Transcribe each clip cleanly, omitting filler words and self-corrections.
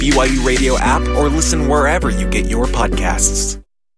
BYU Radio app, or listen wherever you get your podcasts.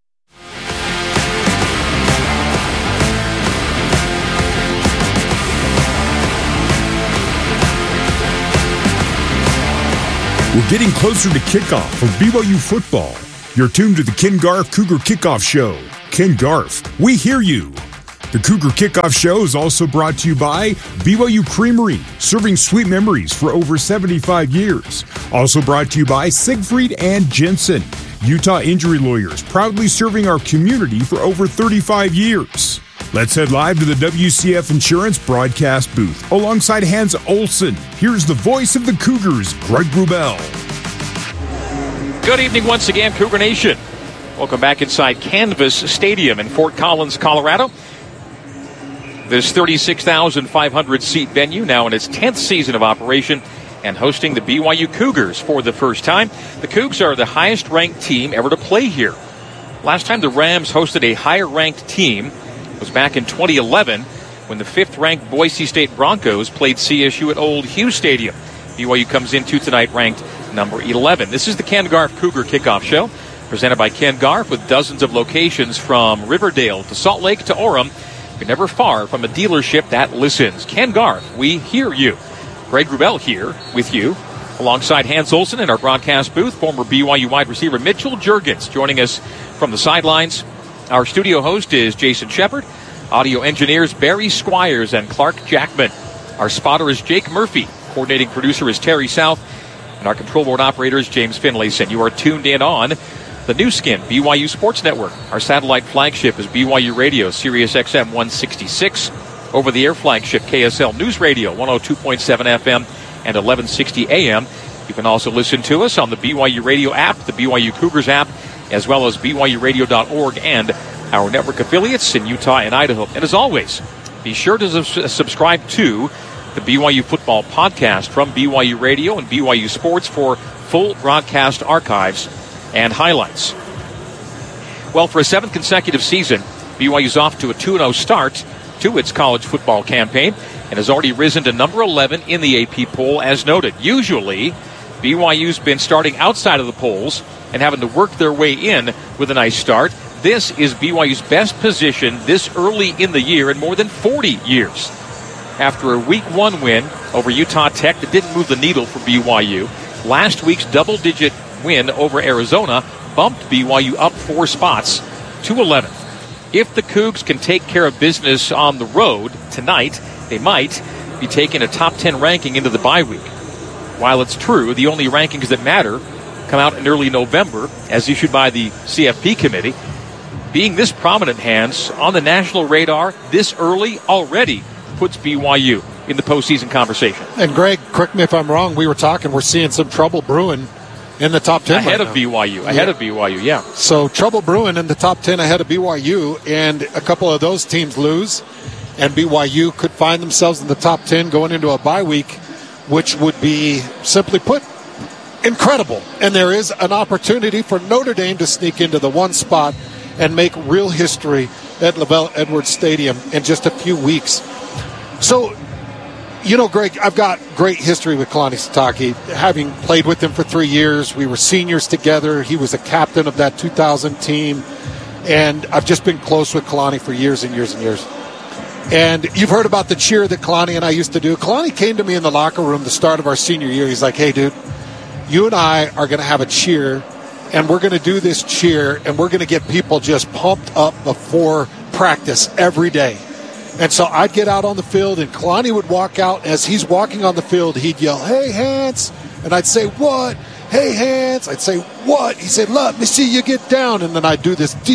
We're getting closer to kickoff for BYU football. You're tuned to the Ken Garff Cougar Kickoff Show. Ken Garff, we hear you. The Cougar Kickoff Show is also brought to you by BYU Creamery, serving sweet memories for over 75 years. Also brought to you by Siegfried and Jensen, Utah injury lawyers, proudly serving our community for over 35 years. Let's head live to the WCF Insurance broadcast booth alongside Hans Olsen. Here's the voice of the Cougars, Greg Wrubell. Good evening once again, Cougar Nation. Welcome back inside Canvas Stadium in Fort Collins, Colorado. This 36,500-seat venue now in its 10th season of operation and hosting the BYU Cougars for the first time. The Cougs are the highest-ranked team ever to play here. Last time the Rams hosted a higher-ranked team was back in 2011 when the 5th-ranked Boise State Broncos played CSU at Old Hugh Stadium. BYU comes into tonight ranked number 11. This is the Ken Garff Cougar Kickoff Show, presented by Ken Garff with dozens of locations from Riverdale to Salt Lake to Orem. You're never far from a dealership that listens. Ken Garff, we hear you. Greg Wrubell here with you, alongside Hans Olsen in our broadcast booth, former BYU wide receiver Mitchell Juergens joining us from the sidelines. Our studio host is Jason Shepard. Audio engineers Barry Squires and Clark Jackman. Our spotter is Jake Murphy. Coordinating producer is Terry South. And our control board operator is James Finlayson. You are tuned in on the new skin, BYU Sports Network. Our satellite flagship is BYU Radio, Sirius XM 166. Over-the-air flagship, KSL News Radio, 102.7 FM and 1160 AM. You can also listen to us on the BYU Radio app, the BYU Cougars app, as well as BYURadio.org and our network affiliates in Utah and Idaho. And as always, be sure to subscribe to the BYU Football Podcast from BYU Radio and BYU Sports for full broadcast archives and highlights. Well, for a 7th consecutive season, BYU's off to a 2-0 start to its college football campaign and has already risen to number 11 in the AP poll, as noted. Usually, BYU's been starting outside of the polls and having to work their way in with a nice start. This is BYU's best position this early in the year in more than 40 years. After a Week 1 win over Utah Tech that didn't move the needle for BYU, last week's double-digit win over Arizona bumped BYU up 4 spots to 11th. If the Cougs can take care of business on the road tonight, they might be taking a top 10 ranking into the bye week. While it's true, the only rankings that matter come out in early November, as issued by the CFP committee. Being this prominent, Hans, on the national radar this early already puts BYU in the postseason conversation. And Greg, correct me if I'm wrong, we're seeing some trouble brewing in the top 10 ahead of BYU, yeah. So trouble brewing in the top 10 ahead of BYU, and a couple of those teams lose, and BYU could find themselves in the top 10 going into a bye week, which would be, simply put, incredible. And there is an opportunity for Notre Dame to sneak into the 1 spot and make real history at LaVell Edwards Stadium in just a few weeks. So, you know, Greg, I've got great history with Kalani Sitake. Having played with him for 3 years, we were seniors together. He was a captain of that 2000 team. And I've just been close with Kalani for years and years and years. And you've heard about the cheer that Kalani and I used to do. Kalani came to me in the locker room the start of our senior year. He's like, hey, dude, you and I are going to have a cheer, and we're going to do this cheer, and we're going to get people just pumped up before practice every day. And so I'd get out on the field, and Kalani would walk out. As he's walking on the field, he'd yell, hey, Hans. And I'd say, what? Hey, Hans. I'd say, what? He said, let me see you get down. And then I'd do this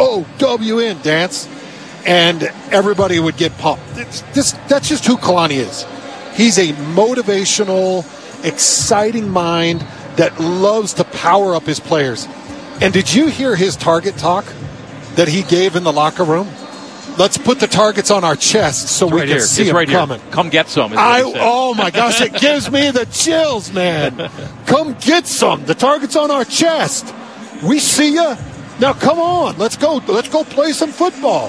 D-O-W-N dance, and everybody would get pumped. That's just who Kalani is. He's a motivational, exciting mind that loves to power up his players. And did you hear his target talk that he gave in the locker room? Let's put the targets on our chests so we can see them coming. Come get some. Oh, my gosh, it gives me the chills, man. Come get some. The target's on our chest. We see you. Now, come on. Let's go play some football.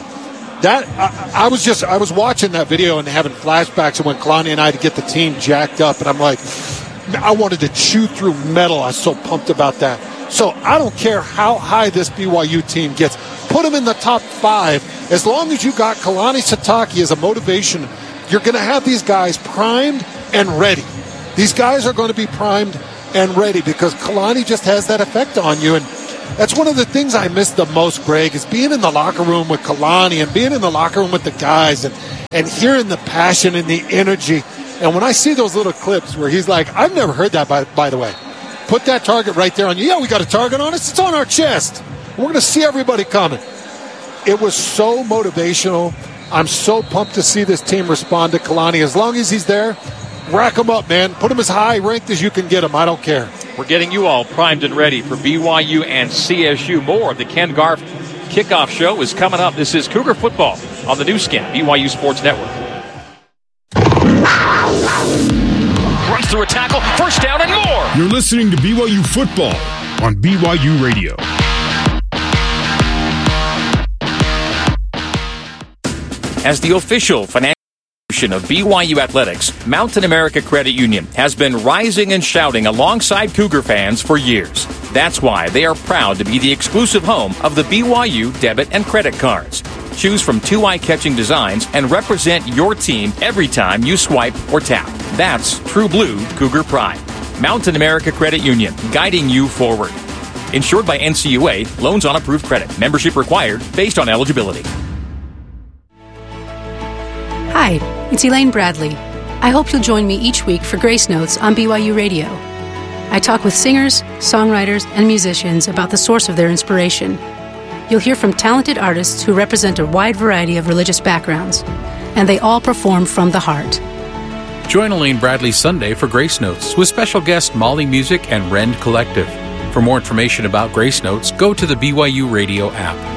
I was watching that video and having flashbacks of when Kalani and I to get the team jacked up, and I'm like, I wanted to chew through metal. I was so pumped about that. So I don't care how high this BYU team gets. Put them in the top 5. As long as you got Kalani Sitake as a motivation, you're going to have these guys primed and ready. These guys are going to be primed and ready because Kalani just has that effect on you. And that's one of the things I miss the most, Greg, is being in the locker room with Kalani and being in the locker room with the guys and hearing the passion and the energy. And when I see those little clips where he's like, I've never heard that, by the way. Put that target right there on you. Yeah, we got a target on us. It's on our chest. We're going to see everybody coming. It was so motivational. I'm so pumped to see this team respond to Kalani. As long as he's there, rack him up, man. Put him as high ranked as you can get him. I don't care. We're getting you all primed and ready for BYU and CSU. More of the Ken Garff Kickoff Show is coming up. This is Cougar Football on the new skin, BYU Sports Network. Runs through a tackle, first down and more. You're listening to BYU Football on BYU Radio. As the official financial institution of BYU Athletics, Mountain America Credit Union has been rising and shouting alongside Cougar fans for years. That's why they are proud to be the exclusive home of the BYU debit and credit cards. Choose from 2 eye-catching designs and represent your team every time you swipe or tap. That's true blue Cougar pride. Mountain America Credit Union, guiding you forward. Insured by NCUA, loans on approved credit. Membership required based on eligibility. Hi, it's Elaine Bradley. I hope you'll join me each week for Grace Notes on BYU Radio. I talk with singers, songwriters, and musicians about the source of their inspiration. You'll hear from talented artists who represent a wide variety of religious backgrounds, and they all perform from the heart. Join Elaine Bradley Sunday for Grace Notes with special guest Molly Music and Rend Collective. For more information about Grace Notes, go to the BYU Radio app.